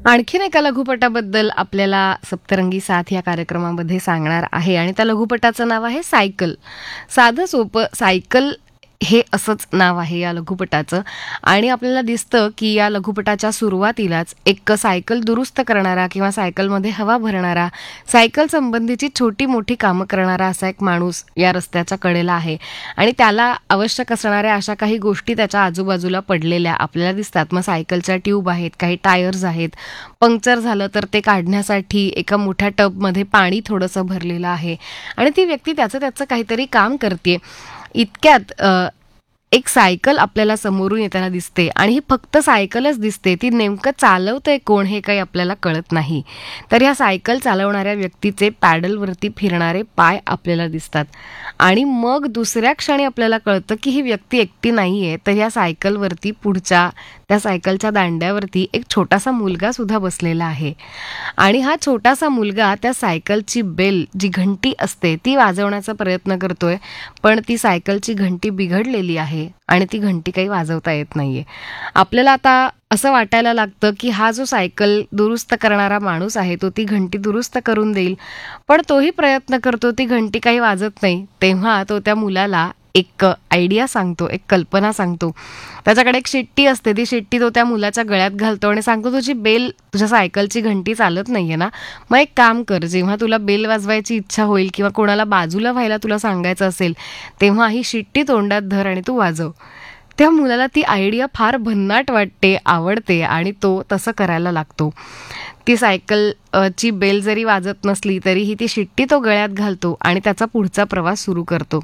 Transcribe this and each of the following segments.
आणखीन एका लघुपटाबद्दल आपल्याला सप्तरंगी साथ या कार्यक्रमामध्ये सांगणार आहे आणि त्या लघुपटाचं नाव आहे सायकल. साधं सोपं सायकल हे असंच नाव आहे या लघुपटाचं. आणि आपल्याला दिसतं की या लघुपटाच्या सुरुवातीलाच एक सायकल दुरुस्त करणारा किंवा सायकलमध्ये हवा भरणारा, सायकल संबंधीची छोटी मोठी कामं करणारा असा एक माणूस या रस्त्याच्या कडेला आहे. आणि त्याला आवश्यक असणाऱ्या अशा काही गोष्टी त्याच्या आजूबाजूला पडलेल्या आपल्याला दिसतात. मग सायकलच्या ट्यूब आहेत, काही टायर्स आहेत, पंक्चर झालं तर ते काढण्यासाठी एका मोठ्या टबमध्ये पाणी थोडंसं भरलेलं आहे आणि ती व्यक्ती त्याचं काहीतरी काम करते. इतक्यात एक सायकल आपल्याला समोरून येताना दिसते आणि ही फक्त सायकलच दिसते. ती नेमकं चालवतंय कोण हे काही आपल्याला कळत नाही. तर ह्या सायकल चालवणाऱ्या व्यक्तीचे पॅडलवरती फिरणारे पाय आपल्याला दिसतात आणि मग दुसऱ्या क्षणी आपल्याला कळतं की ही व्यक्ती एकटी नाहीये, तर ह्या सायकलवरती पुढच्या त्या सायकलच्या दांड्यावरती एक छोटासा मुलगा सुद्धा बसलेला आहे. आणि हा छोटासा मुलगा त्या सायकलची बेल जी घंटी असते ती वाजवण्याचा प्रयत्न करतोय, पण ती सायकलची घंटी बिघडलेली आहे आणि ती घंटी काही वाजवता येत नाहीये. आपल्याला आता असं वाटायला लागतं की हा जो सायकल दुरुस्त करणारा माणूस आहे तो ती घंटी दुरुस्त करून देईल, पण तोही प्रयत्न करतो, ती घंटी काही वाजत नाही. तेव्हा तो त्या मुलाला एक आयडिया सांगतो, एक कल्पना सांगतो. त्याच्याकडे एक शिट्टी असते, ती शिट्टी तो त्या मुलाच्या गळ्यात घालतो आणि सांगतो, तुझी बेल, तुझ्या सायकलची घंटी चालत नाहीये ना, मग एक काम कर, जेव्हा तुला बेल वाजवायची इच्छा होईल किंवा कोणाला बाजूला व्हायला तुला सांगायचं असेल तेव्हा ही शिट्टी तोंडात धर आणि तू वाजव. त्या मुलाला ती आयडिया फार भन्नाट वाटते, आवडते आणि तो तसं करायला लागतो. ती सायकल ची बेल जरी वाजत नसली तरीही ती शिट्टी तो गळ्यात घालतो आणि त्याचा पुढचा प्रवास सुरू करतो.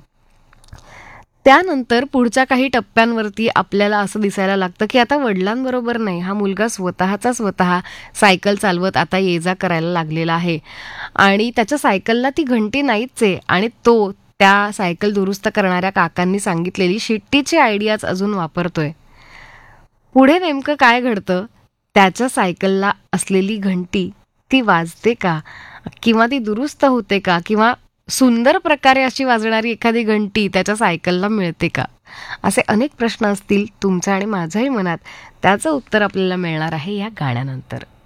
त्यानंतर पुढच्या काही टप्प्यांवरती आपल्याला असं दिसायला लागतं की आता वडिलांबरोबर नाही, हा मुलगा स्वतः सायकल चालवत आता ये जा करायला लागलेला आहे आणि त्याच्या सायकलला ती घंटी नाहीच आहे आणि तो त्या सायकल दुरुस्त करणाऱ्या काकांनी सांगितलेली शिट्टीची आयडियाच अजून वापरतोय. पुढे नेमकं काय घडतं, त्याच्या सायकलला असलेली घंटी ती वाजते का किंवा ती दुरुस्त होते का किंवा सुंदर प्रकारे अशी वाजणारी एखादी घंटी त्याच्या सायकलला मिळते का, असे अनेक प्रश्न असतील तुमच्या आणि माझ्याही मनात. त्याचं उत्तर आपल्याला मिळणार आहे या गाण्यानंतर.